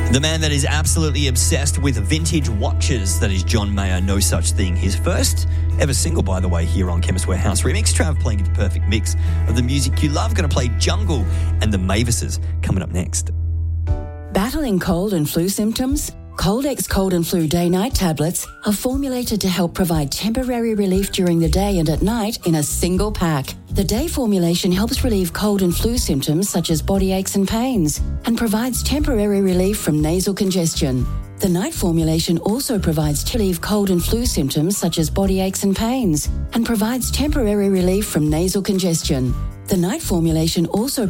The man that is absolutely obsessed with vintage watches, that is John Mayer, No Such Thing. His first ever single, by the way, here on Chemist Warehouse Remix. Trav playing the perfect mix of the music you love. Going to play Jungle and the Mavises coming up next. Battling cold and flu symptoms? Cold-X Cold and Flu Day-Night tablets are formulated to help provide temporary relief during the day and at night in a single pack. The day formulation helps relieve cold and flu symptoms such as body aches and pains and provides temporary relief from nasal congestion. The night formulation also provides relief cold and flu symptoms such as body aches and pains and provides temporary relief from nasal congestion. The night formulation also